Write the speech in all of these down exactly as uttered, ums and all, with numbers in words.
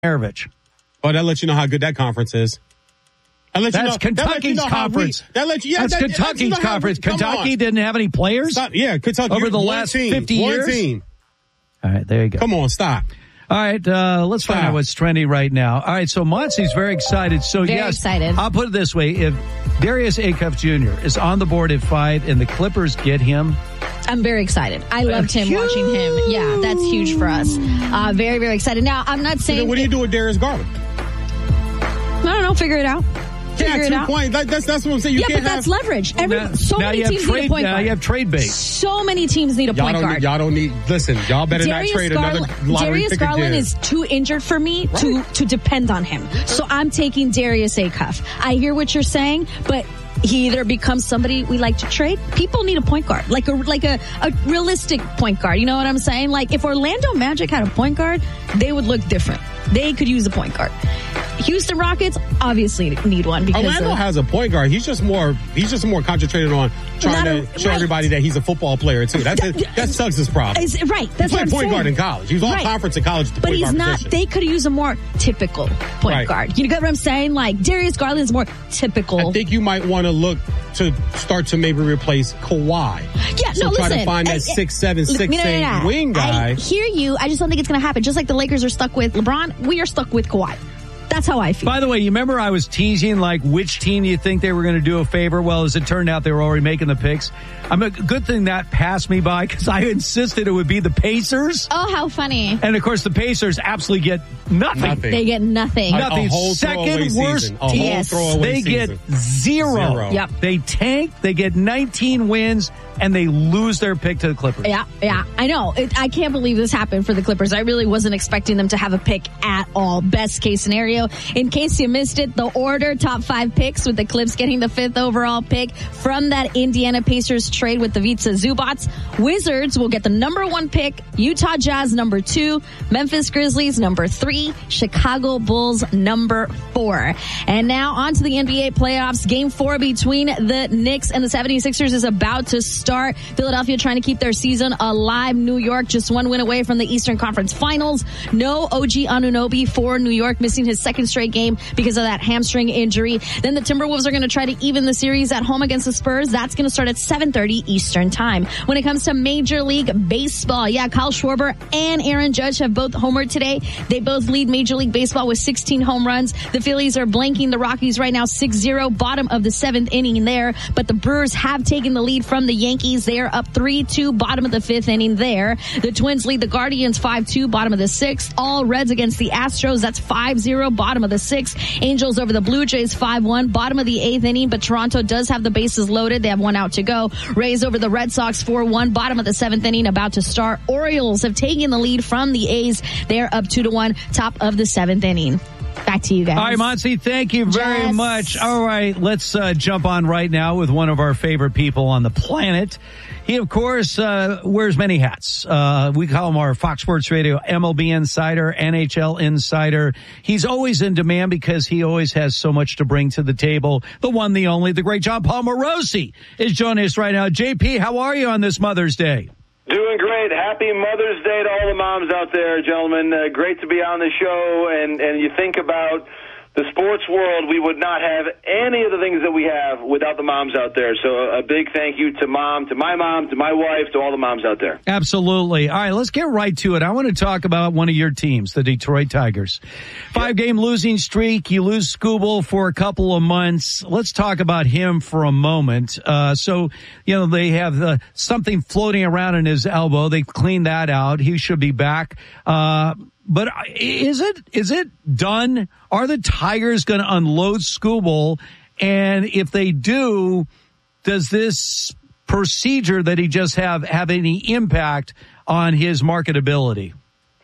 Maravich. Oh, that lets you know how good that conference is. That lets That's you know, Kentucky's that conference. We, that lets you, yeah, That's that, Kentucky's you know conference. We, Kentucky didn't have any players? Stop. Yeah, Kentucky. Over the one last team, fifty one years? Team. All right, there you go. Come on, stop. All right, uh, let's find Stop. out what's trendy right now. All right, so Montsy's very excited. So Very yes, excited. I'll put it this way. If Darius Acuff Junior is on the board at five and the Clippers get him, I'm very excited. I loved him, huge. watching him. Yeah, that's huge for us. Uh, very, very excited. Now, I'm not So saying... then what do you do with Darius Garland? I don't know. Figure it out. Figure Yeah, it two out. points. That, that's that's what I'm saying. You yeah, can't but that's have, leverage. Every, now, so now many you have teams trade, need a point now guard. you have trade bait. So many teams need a y'all point don't, guard. Y'all don't need. Listen, y'all better Darius not trade Garland, another lottery Darius pick Garland again. is too injured for me to to depend on him. So I'm taking Darius Acuff. I hear what you're saying, but he either becomes somebody we like to trade. People need a point guard, like a like a, a realistic point guard. You know what I'm saying? Like if Orlando Magic had a point guard, they would look different. They could use a point guard. Houston Rockets obviously need one because Orlando of, has a point guard. He's just more. He's just more concentrated on trying Not to a- show right. everybody that he's a football player too. That's it. That's Suggs' problem. Is, right, that's he what played I'm point saying. guard in college. He was all Right. conference in college. At the But point he's guard not. position. They could use a more typical point Right. guard. You get what I'm saying? Like Darius Garland is more typical. I think you might want to look to start to maybe replace Kawhi. Yeah, so no, try listen. to find that I- six seven, Look, six no, no, eight no, no. wing guy. I hear you. I just don't think it's going to happen. Just like the Lakers are stuck with LeBron, we are stuck with Kawhi. That's how I feel. By the way, you remember I was teasing like which team you think they were going to do a favor? Well, as it turned out, they were already making the picks. I'm a good thing that passed me by because I insisted it would be the Pacers. Oh, how funny. And of course, the Pacers absolutely get nothing. Nothing. They get nothing. A- Nothing. a whole Second throwaway worst season. A team. whole Yes. throwaway They season. get zero. Zero. Yep. They tank. They get nineteen wins, and they lose their pick to the Clippers. Yeah, yeah, I know. It, I can't believe this happened for the Clippers. I really wasn't expecting them to have a pick at all. Best case scenario. In case you missed it, the order, top five picks with the Clips getting the fifth overall pick from that Indiana Pacers trade with the Vitsa Zubats. Wizards will get the number one pick. Utah Jazz number two. Memphis Grizzlies number three. Chicago Bulls number four. And now on to the N B A playoffs. Game four between the Knicks and the seventy-sixers is about to start. Philadelphia trying to keep their season alive. New York just one win away from the Eastern Conference Finals. No O G Anunoby for New York, missing his second straight game because of that hamstring injury. Then the Timberwolves are going to try to even the series at home against the Spurs. That's going to start at seven thirty Eastern time. When it comes to Major League Baseball, yeah, Kyle Schwarber and Aaron Judge have both homered today. They both lead Major League Baseball with sixteen home runs. The Phillies are blanking the Rockies right now six zero, bottom of the seventh inning there. But the Brewers have taken the lead from the Yankees. They are up three two, bottom of the fifth inning there. The Twins lead the Guardians five two, bottom of the sixth. All Reds against the Astros. That's five zero, bottom of the sixth. Angels over the Blue Jays five one, bottom of the eighth inning. But Toronto does have the bases loaded. They have one out to go. Rays over the Red Sox four one, bottom of the seventh inning, about to start. Orioles have taken the lead from the A's. They're up two to one, top of the seventh inning. Back to you guys. All right, Monty, thank you very Yes. much. All right, let's uh, jump on right now with one of our favorite people on the planet. He, of course, uh, wears many hats. Uh, we call him our Fox Sports Radio M L B insider, N H L insider. He's always in demand because he always has so much to bring to the table. The one, the only, the great John Paul Morosi is joining us right now. J P, how are you on this Mother's Day? Doing great. Happy Mother's Day to all the moms out there, gentlemen. Uh, great to be on the show. And, and you think about the sports world, we would not have any of the things that we have without the moms out there. So a big thank you to mom, to my mom, to my wife, to all the moms out there. Absolutely. All right, let's get right to it. I want to talk about one of your teams, the Detroit Tigers. Five-game losing streak. You lose Skubal for a couple of months. Let's talk about him for a moment. Uh, so, you know, they have uh, something floating around in his elbow. They cleaned that out. He should be back. Uh, but is it is it done? Are the Tigers going to unload Skubal? And if they do, does this procedure that he just have have any impact on his marketability?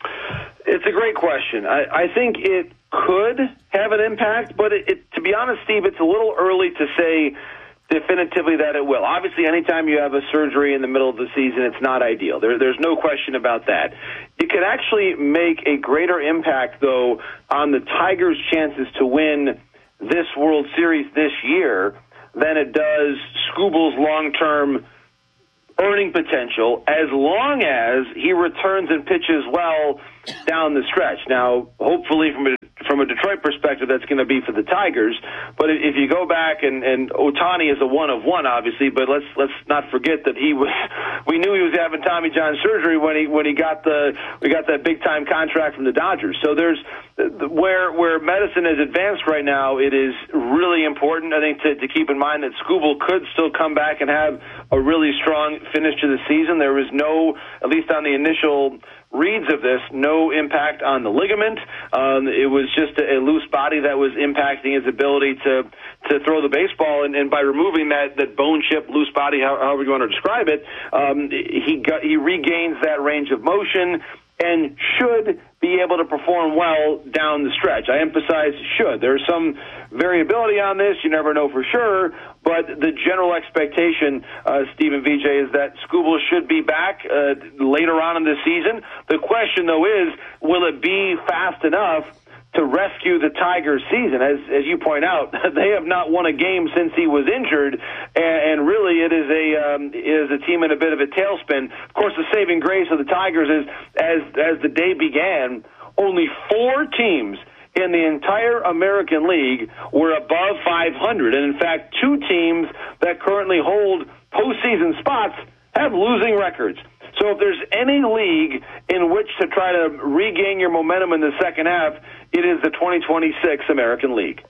It's a great question. I, I think it could have an impact, but it, it, to be honest, Steve, it's a little early to say definitively that it will. Obviously, anytime you have a surgery in the middle of the season, it's not ideal. There, there's no question about that. It could actually make a greater impact, though, on the Tigers' chances to win this World Series this year than it does Skubal's long-term earning potential, as long as he returns and pitches well down the stretch. Now, hopefully from a From a Detroit perspective, that's going to be for the Tigers. But if you go back, and, and Ohtani is a one of one, obviously, but let's let's not forget that he was. We knew he was having Tommy John surgery when he when he got the we got that big time contract from the Dodgers. So there's where where medicine is advanced right now. It is really important, I think, to, to keep in mind that Skubal could still come back and have a really strong finish to the season. There was no, at least on the initial reads of this, no impact on the ligament. Um, it was just a, a loose body that was impacting his ability to to throw the baseball, and, and by removing that, that bone chip, loose body, however you want to describe it, um, he got, he regains that range of motion and should be able to perform well down the stretch. I emphasize should. There's some variability on this. You never know for sure. But the general expectation, uh, Stephen V J, is that Skubal should be back uh, later on in the season. The question, though, is will it be fast enough to rescue the Tigers' season? As as you point out, they have not won a game since he was injured, and, and really it is a um, is a team in a bit of a tailspin. Of course, the saving grace of the Tigers is as as the day began, only four teams in the entire American League were above five hundred, and in fact, two teams that currently hold postseason spots have losing records. So if there's any league in which to try to regain your momentum in the second half, it is the twenty twenty-six American League.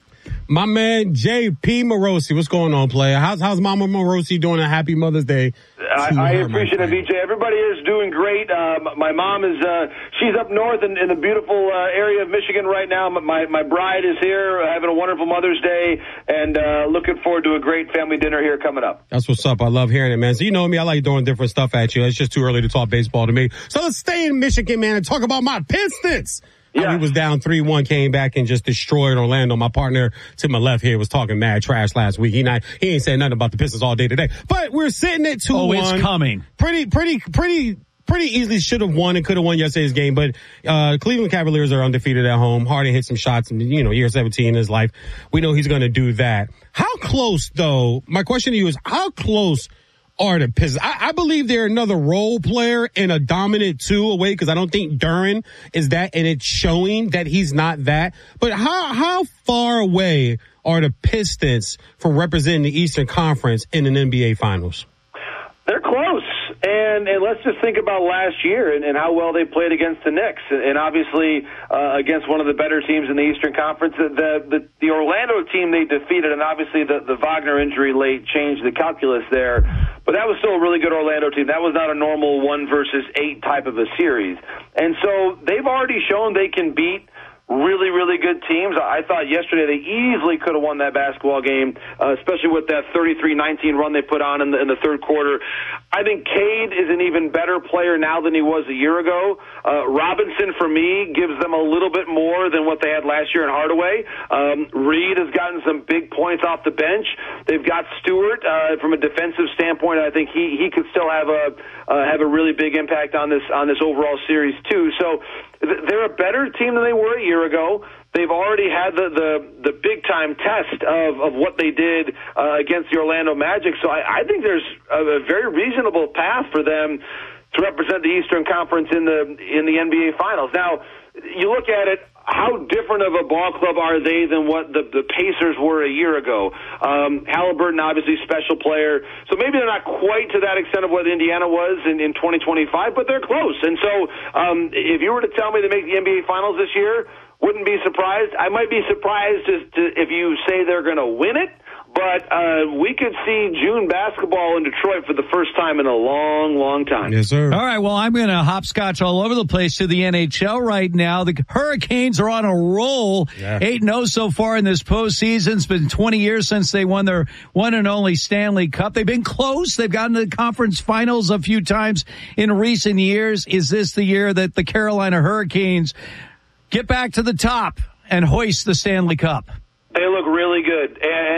My man, J P Morosi. What's going on, player? How's, how's Mama Morosi doing a happy Mother's Day? I, I appreciate it, V J. Everybody is doing great. Um, my mom is, uh, she's up north in, in the beautiful uh, area of Michigan right now. My, my bride is here having a wonderful Mother's Day, and uh, looking forward to a great family dinner here coming up. That's what's up. I love hearing it, man. So you know me, I like throwing different stuff at you. It's just too early to talk baseball to me. So let's stay in Michigan, man, and talk about my Pistons. Yeah. He was down three one, came back and just destroyed Orlando. My partner to my left here was talking mad trash last week. He not, he ain't saying nothing about the Pistons all day today. But we're sitting at two one. Oh, it's coming. Pretty, pretty, pretty, pretty easily should have won and could have won yesterday's game. But uh Cleveland Cavaliers are undefeated at home. Harden hit some shots in, you know, year seventeen in his life. We know he's going to do that. How close, though, my question to you is, how close are the Pistons? I, I believe they're another role player and a dominant two away, because I don't think Duren is that, and it's showing that he's not that. But how how far away are the Pistons from representing the Eastern Conference in an N B A Finals? They're close. And, and let's just think about last year and, and how well they played against the Knicks, and, and obviously uh, against one of the better teams in the Eastern Conference. The, the, the Orlando team they defeated, and obviously the, the Wagner injury late changed the calculus there. But that was still a really good Orlando team. That was not a normal one versus eight type of a series. And so they've already shown they can beat really, really good teams. I thought yesterday they easily could have won that basketball game, uh, especially with that thirty-three nineteen run they put on in the, in the third quarter. I think Cade is an even better player now than he was a year ago. Uh, Robinson, for me, gives them a little bit more than what they had last year in Hardaway. Um, Reed has gotten some big points off the bench. They've got Stewart uh, from a defensive standpoint. I think he he could still have a uh, have a really big impact on this on this overall series too. So they're a better team than they were a year ago. They've already had the, the, the big-time test of, of what they did uh, against the Orlando Magic. So I, I think there's a, a very reasonable path for them to represent the Eastern Conference in the in the N B A Finals. Now, you look at it, how different of a ball club are they than what the, the Pacers were a year ago? Um, Halliburton, obviously, special player. So maybe they're not quite to that extent of what Indiana was in, in twenty twenty-five, but they're close. And so um, if you were to tell me to make the N B A Finals this year, wouldn't be surprised. I might be surprised to, to, if you say they're going to win it. But uh, we could see June basketball in Detroit for the first time in a long, long time. Yes, sir. All right, well, I'm going to hopscotch all over the place to the N H L right now. The Hurricanes are on a roll. Yeah. eight and oh so far in this postseason. It's been twenty years since they won their one and only Stanley Cup. They've been close. They've gotten to the conference finals a few times in recent years. Is this the year that the Carolina Hurricanes get back to the top and hoist the Stanley Cup? They look really good. And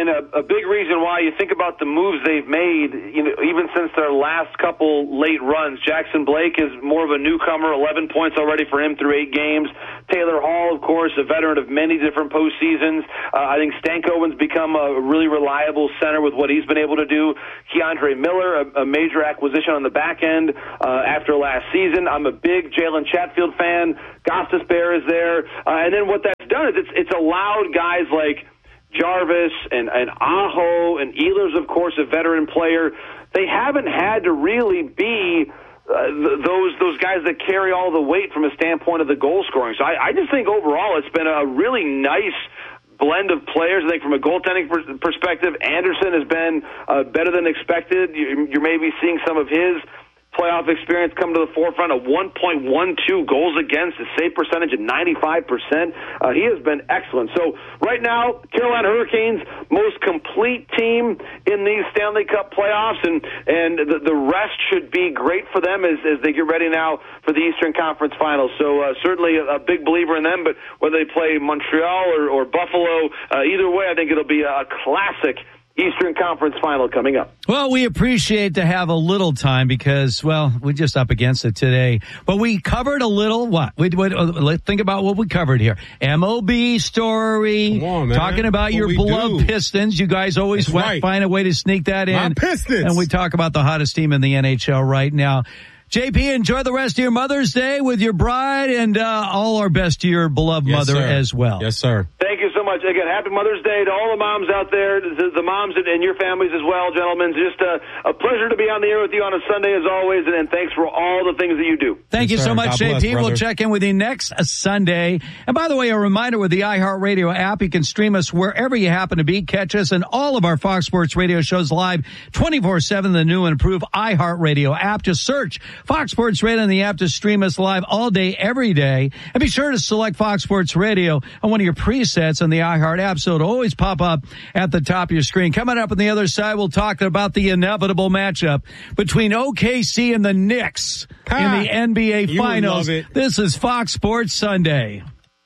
and a, a big reason why you think about the moves they've made, you know, even since their last couple late runs. Jackson Blake is more of a newcomer, eleven points already for him through eight games. Taylor Hall, of course, a veteran of many different postseasons. Uh, I think Stankoven's become a really reliable center with what he's been able to do. Keandre Miller, a, a major acquisition on the back end uh, after last season. I'm a big Jalen Chatfield fan. Gostisbehere is there. Uh, and then what that's done is it's, it's allowed guys like Jarvis and, and Aho and Ehlers, of course, a veteran player. They haven't had to really be uh, th- those those guys that carry all the weight from a standpoint of the goal scoring. So I, I just think overall it's been a really nice blend of players. I think from a goaltending per- perspective, Anderson has been uh, better than expected. You, you're maybe seeing some of his playoff experience come to the forefront of one point one two goals against, a save percentage of ninety-five percent. Uh, he has been excellent. So right now, Carolina Hurricanes, most complete team in these Stanley Cup playoffs, and, and the, the rest should be great for them as, as they get ready now for the Eastern Conference Finals. So uh, certainly a, a big believer in them, but whether they play Montreal or, or Buffalo, uh, either way, I think it'll be a classic Eastern Conference Final coming up. Well, we appreciate to have a little time because, well, we're just up against it today. But we covered a little, what? We, we, uh, think about what we covered here. M O B story, Come on, man. talking about What your we beloved do. Pistons. You guys always That's went, right. find a way to sneak that in. My Pistons. And we talk about the hottest team in the N H L right now. J P, enjoy the rest of your Mother's Day with your bride, and uh, all our best to your beloved Yes, mother sir. as well. Yes, sir. Thank you so much. Again, happy Mother's Day to all the moms out there, the, the moms and your families as well, gentlemen. Just a, a pleasure to be on the air with you on a Sunday as always, and, and thanks for all the things that you do. Thank Yes, you so sir. much, God J P. bless, We'll brother. check in with you next Sunday. And by the way, a reminder with the iHeartRadio app, you can stream us wherever you happen to be. Catch us and all of our Fox Sports Radio shows live twenty-four seven, the new and improved iHeartRadio app. Just search Fox Sports Radio in the app to stream us live all day, every day. And be sure to select Fox Sports Radio on one of your presets on the iHeart app so it'll always pop up at the top of your screen. Coming up on the other side, we'll talk about the inevitable matchup between O K C and the Knicks Ha! in the N B A You would Finals. love it. This is Fox Sports Sunday.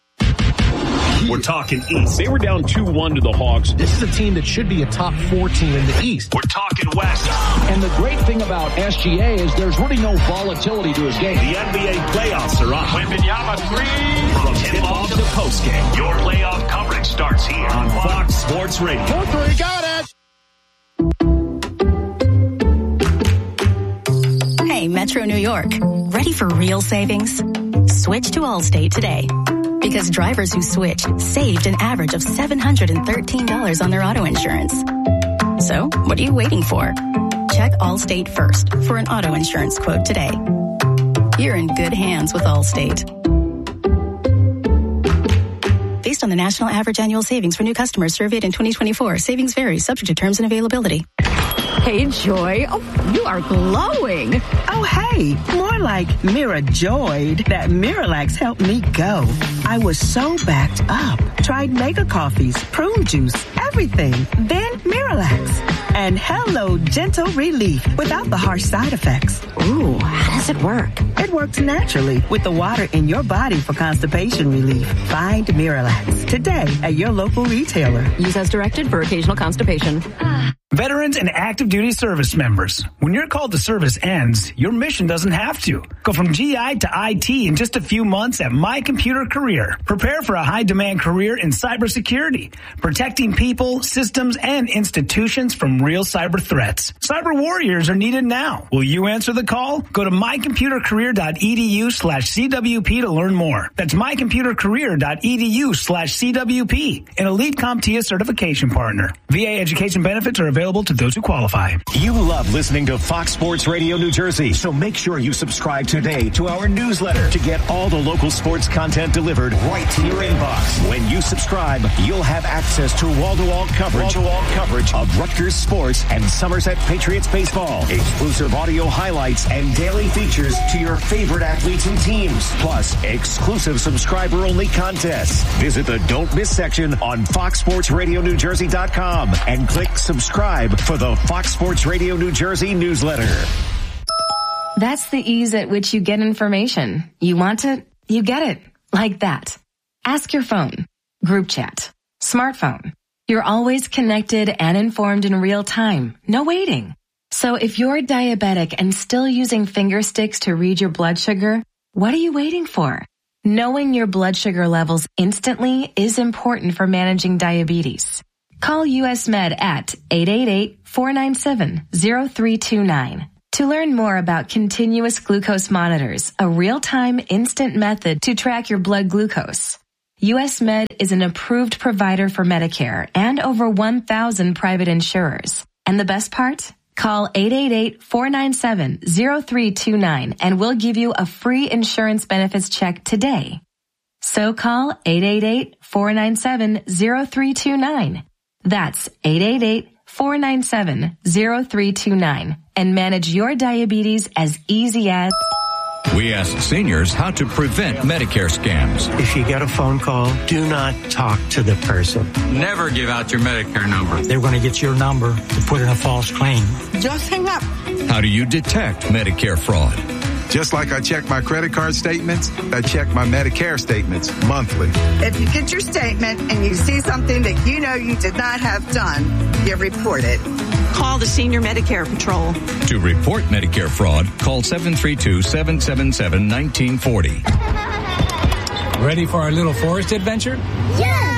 We're talking East. They were down two one to the Hawks. This is a team that should be a top four team in the East. We're talking West. And the great thing about S G A is there's really no volatility to his game. The N B A playoffs are on. Wembanyama three. From tip-off to postgame, your playoff coverage starts here on Fox Sports Radio. Four three, got it! Hey, Metro New York. Ready for real savings? Switch to Allstate today. Because drivers who switch saved an average of seven hundred thirteen dollars on their auto insurance. So, what are you waiting for? Check Allstate first for an auto insurance quote today. You're in good hands with Allstate. Based on the national average annual savings for new customers surveyed in twenty twenty-four, savings vary, subject to terms and availability. Hey, Joy. Oh, you are glowing. Oh, hey, more like Mira joyed that Miralax helped me go. I was so backed up. Tried mega coffees, prune juice, everything. Then Miralax. And hello, gentle relief without the harsh side effects. Ooh, how does it work? It works naturally with the water in your body for constipation relief. Find Miralax today at your local retailer. Use as directed for occasional constipation. Veterans and active duty service members. When your call to service ends, your mission doesn't have to. Go from G I to I T in just a few months at My Computer Career. Prepare for a high-demand career in cybersecurity, protecting people, systems, and institutions from real cyber threats. Cyber warriors are needed now. Will you answer the call? Go to mycomputercareer.edu slash CWP to learn more. That's mycomputercareer.edu slash CWP, an Elite CompTIA certification partner. V A education benefits are available to those who qualify. You love listening to Fox Sports Radio New Jersey, so make sure you subscribe today to our newsletter to get all the local sports content delivered right to your inbox. When you subscribe, you'll have access to wall-to-wall coverage, wall-to-wall coverage of Rutgers sports and Somerset Patriots baseball, exclusive audio highlights, and daily features to your favorite athletes and teams, plus exclusive subscriber-only contests. Visit the Don't Miss section on fox sports radio new jersey dot com and click subscribe for the Fox Sports Radio New Jersey newsletter. That's the ease at which you get information. You want it, you get it. Like that. Ask your phone. Group chat. Smartphone. You're always connected and informed in real time. No waiting. So if you're diabetic and still using finger sticks to read your blood sugar, what are you waiting for? Knowing your blood sugar levels instantly is important for managing diabetes. Call U S Med at eight eight eight, four nine seven, zero three two nine. To learn more about continuous glucose monitors, a real-time instant method to track your blood glucose. U S Med is an approved provider for Medicare and over one thousand private insurers. And the best part? Call eight eight eight, four nine seven, zero three two nine and we'll give you a free insurance benefits check today. So call eight eight eight, four nine seven, zero three two nine. That's eight eight eight, four nine seven, zero three two nine and manage your diabetes as easy as... We ask seniors how to prevent Medicare scams. If you get a phone call, do not talk to the person. Never give out your Medicare number. They're going to get your number to put in a false claim. Just hang up. How do you detect Medicare fraud? Just like I check my credit card statements, I check my Medicare statements monthly. If you get your statement and you see something that you know you did not have done, you report it. Call the Senior Medicare Patrol. To report Medicare fraud, call seven three two, seven seven seven, one nine four zero. Ready for our little forest adventure? Yeah!